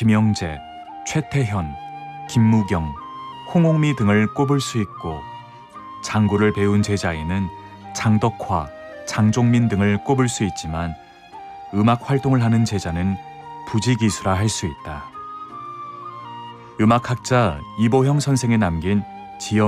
김영재, 최태현, 김무경, 홍옥미 등을 꼽을 수 있고 장구를 배운 제자에는 장덕화, 장종민 등을 꼽을 수 있지만 음악 활동을 하는 제자는 부지기수라 할 수 있다. 음악학자 이보형 선생이 남긴 지어